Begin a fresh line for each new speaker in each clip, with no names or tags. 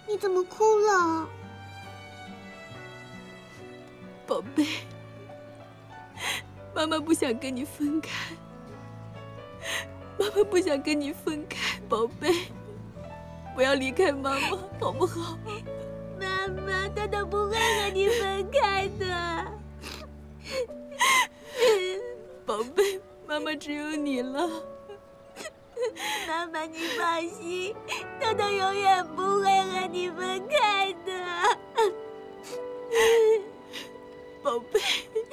你怎么哭了？
宝贝，妈妈不想跟你分开，妈妈不想跟你分开，宝贝，不要离开妈妈，好不好？
妈妈，豆豆不会和你分开的。
宝贝，妈妈只有你了。
妈妈，你放心，豆豆永远不会和你分开的。
宝贝，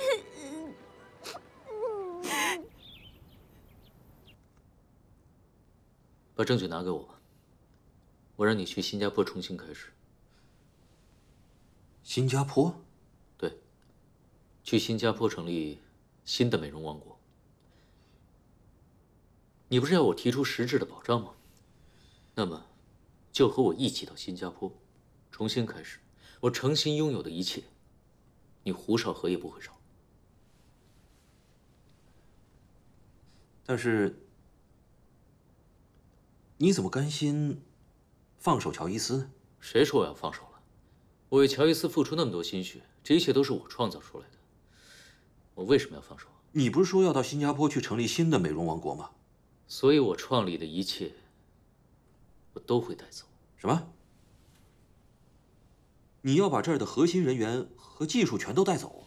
把证据拿给我吧，我让你去新加坡重新开始。
新加坡？
对，去新加坡成立新的美容王国。你不是要我提出实质的保障吗？那么，就和我一起到新加坡，重新开始，我诚心拥有的一切，你胡少河也不会少。
但是，你怎么甘心放手乔伊斯呢？
谁说我要放手了？我为乔伊斯付出那么多心血，这一切都是我创造出来的。我为什么要放手？
你不是说要到新加坡去成立新的美容王国吗？
所以我创立的一切，我都会带走。
什么？你要把这儿的核心人员和技术全都带走？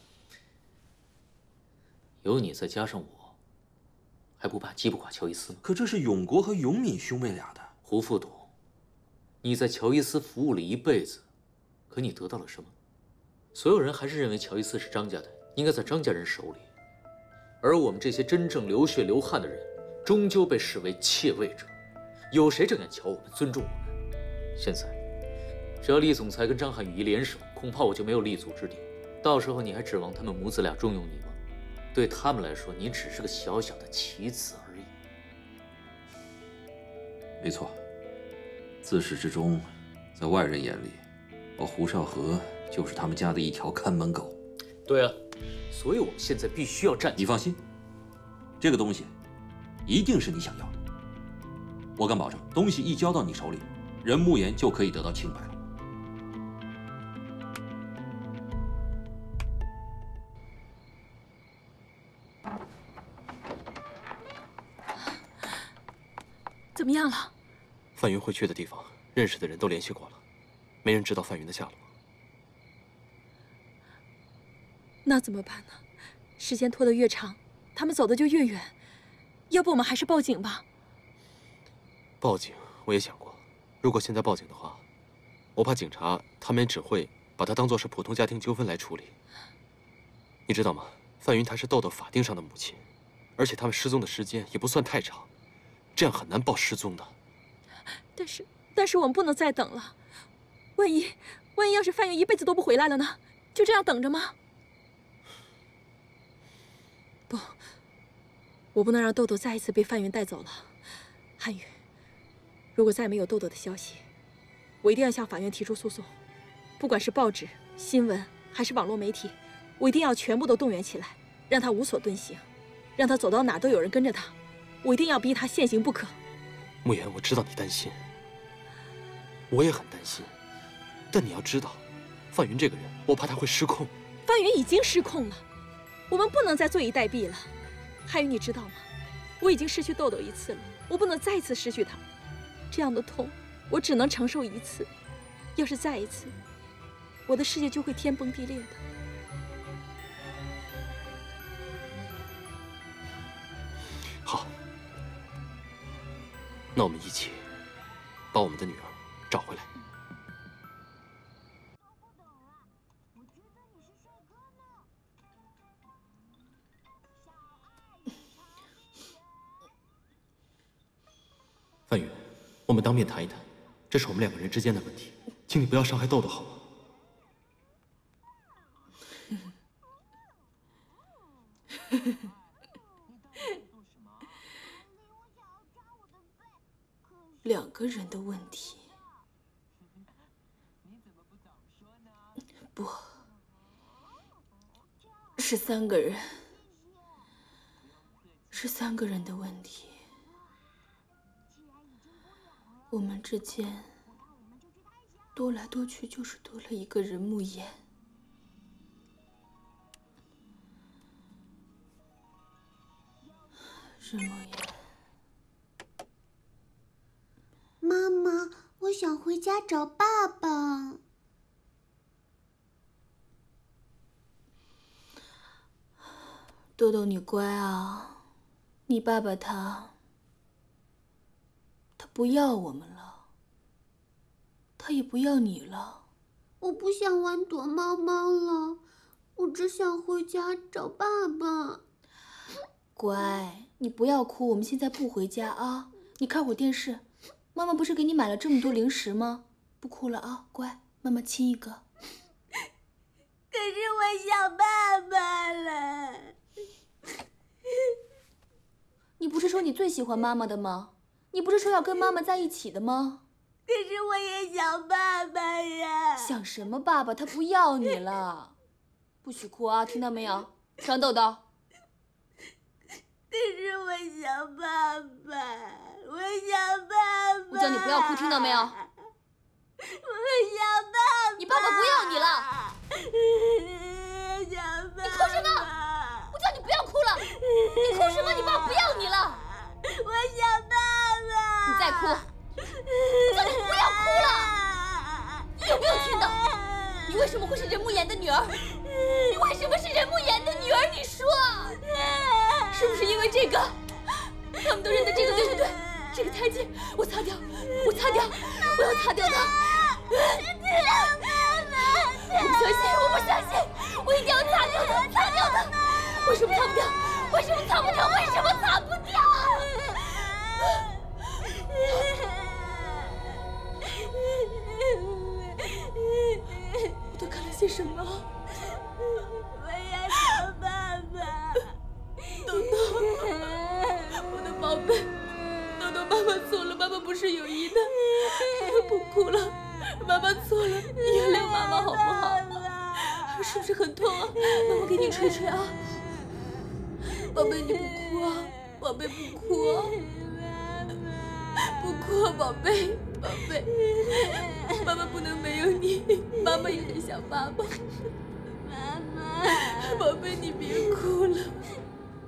有你再加上我，还不怕击不垮乔伊斯吗？
可这是永国和永敏兄妹俩的。
胡副董，你在乔伊斯服务了一辈子，可你得到了什么？所有人还是认为乔伊斯是张家的，应该在张家人手里，而我们这些真正流血流汗的人，终究被视为窃位者。有谁正眼瞧我们，尊重我们？现在，只要厉总裁跟张涵予一联手，恐怕我就没有立足之地。到时候你还指望他们母子俩重用你吗？对他们来说，你只是个小小的棋子而已。
没错，自始至终，在外人眼里，我胡少河就是他们家的一条看门狗。
对啊，所以我们现在必须要站起来。
你放心，这个东西一定是你想要的。我敢保证，东西一交到你手里，任慕言就可以得到清白了。
怎么样了？
范云会去的地方，认识的人都联系过了，没人知道范云的下落。
那怎么办呢？时间拖得越长，他们走的就越远。要不我们还是报警吧？
报警我也想过，如果现在报警的话，我怕警察他们只会把它当作是普通家庭纠纷来处理。你知道吗？范云她是豆豆法定上的母亲，而且他们失踪的时间也不算太长，这样很难报失踪的。
但是我们不能再等了，万一要是范云一辈子都不回来了呢？就这样等着吗？不，我不能让豆豆再一次被范云带走了。涵予，如果再没有豆豆的消息，我一定要向法院提出诉讼。不管是报纸、新闻还是网络媒体，我一定要全部都动员起来，让他无所遁形，让他走到哪都有人跟着他。我一定要逼他现行不可。
慕言，我知道你担心，我也很担心，但你要知道，范云这个人，我怕他会失控。
范云已经失控了，我们不能再坐以待毙了。涵予，你知道吗？我已经失去豆豆一次了，我不能再一次失去他。这样的痛，我只能承受一次。要是再一次，我的世界就会天崩地裂的。
好，那我们一起把我们的女儿找回来。范云，我们当面谈一谈，这是我们两个人之间的问题，请你不要伤害豆豆，好吗？
两个人的问题，不，是三个人，是三个人的问题。我们之间多来多去就是多了一个人木岩。人木岩。
妈妈，我想回家找爸爸。
豆豆，你乖啊，你爸爸他不要我们了，他也不要你了。
我不想玩躲猫猫了，我只想回家找爸爸。
乖，你不要哭，我们现在不回家啊。你看会儿电视，妈妈不是给你买了这么多零食吗？不哭了啊，乖，妈妈亲一个。
可是我想爸爸了。
你不是说你最喜欢妈妈的吗？你不是说要跟妈妈在一起的吗？
可是我也想爸爸呀！
想什么爸爸？他不要你了，不许哭啊，听到没有？张豆豆。
可是我想爸爸，我想爸爸。
我叫你不要哭，听到没有？
我想爸爸。
你爸爸不要你了。
想爸爸。
你哭什么？我叫你不要哭了。你哭什么？你爸爸不要你了。
我想爸爸。
你再哭，我叫你不要哭了。你有没有听到？你为什么会是人木岩的女儿？你为什么是人木岩的女儿？你说，是不是因为这个？他们都认得这个，对不对？这个台阶，我擦掉，我擦掉，我要擦掉它。我不相信，我不相信，我一定要擦掉它，擦掉它。为什么擦不掉？为什么擦不掉？为什么擦不掉？我都干了些什么？
我要找爸爸。
豆豆，我的宝贝，豆豆，妈妈错了，妈妈不是有意的，不哭了，妈妈错了，你原谅妈妈好不好？是不是很痛啊？妈妈给你吹吹啊。宝贝，你不哭啊，宝贝不哭啊，不哭啊，宝贝，宝贝，妈妈不能没有你，妈妈也很想爸爸。
妈妈，
宝贝，你别哭了。